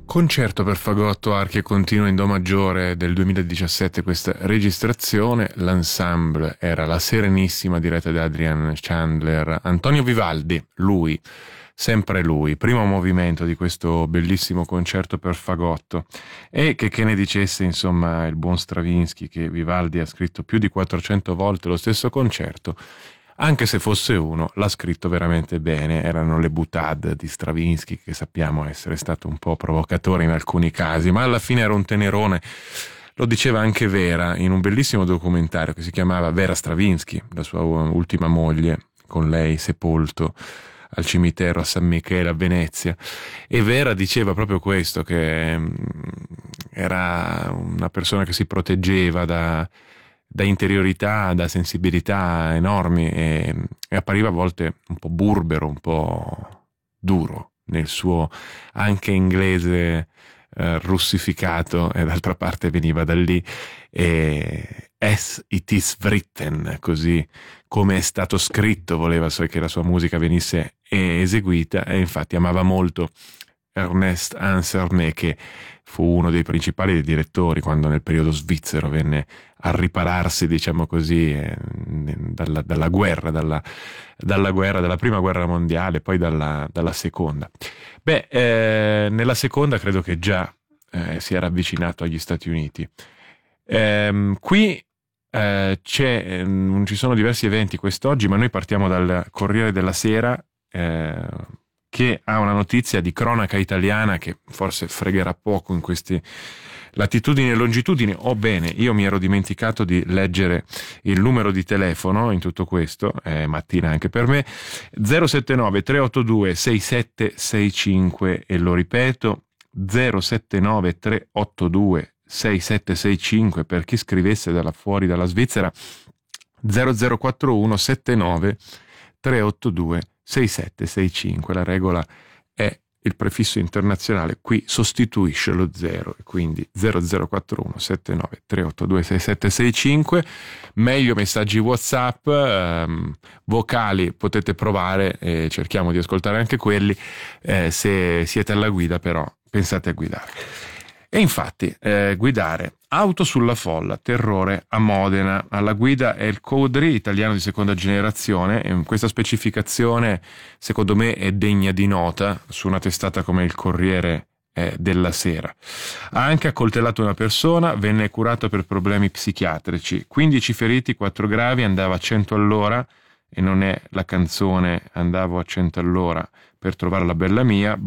Concerto per fagotto, archi e continuo in do maggiore del 2017, questa registrazione. L'ensemble era La Serenissima, diretta da Adrian Chandler. Antonio Vivaldi, lui, sempre lui, primo movimento di questo bellissimo concerto per fagotto. E che ne dicesse, insomma, il buon Stravinsky, che Vivaldi ha scritto più di 400 volte lo stesso concerto. Anche se fosse uno, l'ha scritto veramente bene. Erano le boutade di Stravinsky, che sappiamo essere stato un po' provocatore in alcuni casi, ma alla fine era un tenerone. Lo diceva anche Vera in un bellissimo documentario che si chiamava Vera Stravinsky, la sua ultima moglie, con lei sepolto al cimitero a San Michele a Venezia. E Vera diceva proprio questo, che era una persona che si proteggeva da interiorità, da sensibilità enormi e appariva a volte un po' burbero, un po' duro nel suo anche inglese russificato, e d'altra parte veniva da lì. As it is written, così come è stato scritto, voleva che la sua musica venisse eseguita, e infatti amava molto Ernest Ansermet, che fu uno dei principali direttori quando nel periodo svizzero venne a ripararsi, diciamo così, dalla guerra, dalla prima guerra mondiale, poi dalla seconda. Nella seconda credo che già si era avvicinato agli Stati Uniti. Qui ci sono diversi eventi quest'oggi, ma noi partiamo dal Corriere della Sera, che ha una notizia di cronaca italiana che forse fregherà poco in queste latitudini e longitudini. Bene, io mi ero dimenticato di leggere il numero di telefono in tutto questo, è mattina anche per me, 079 382 6765, e lo ripeto, 079 382 6765 per chi scrivesse fuori dalla Svizzera, 0041 79 382 6765. La regola è il prefisso internazionale, qui sostituisce lo 0, e quindi 0041 79 382 6765. Meglio messaggi WhatsApp, vocali potete provare, cerchiamo di ascoltare anche quelli. Se siete alla guida, però pensate a guidare. E infatti, guidare. Auto sulla folla, terrore a Modena. Alla guida è il Codri, italiano di seconda generazione, e questa specificazione secondo me è degna di nota su una testata come il Corriere della Sera. Ha anche accoltellato una persona, venne curato per problemi psichiatrici, 15 feriti, 4 gravi, andava a 100 all'ora, e non è la canzone Andavo a 100 all'ora per trovare la bella mia,